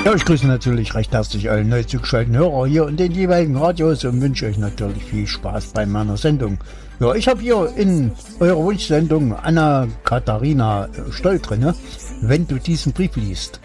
Ja, ich grüße natürlich recht herzlich alle neu zugeschalteten Hörer hier in den jeweiligen Radios und wünsche euch natürlich viel Spaß bei meiner Sendung. Ja, ich habe hier in eurer Wunschsendung Anna-Katharina Stoll drin, wenn du diesen Brief liest.